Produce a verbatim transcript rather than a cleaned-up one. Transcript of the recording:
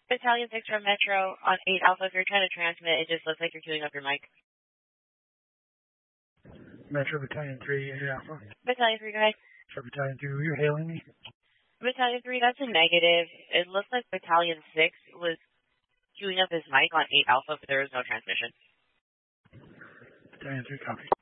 Battalion six from Metro on eight Alpha. If you're trying to transmit, it just looks like you're queuing up your mic. Metro Battalion three, eight Alpha. Battalion three, go ahead. Metro Battalion three, were you hailing me? Battalion three, that's a negative. It looks like Battalion six was queuing up his mic on eight Alpha, but there was no transmission. Battalion three, copy.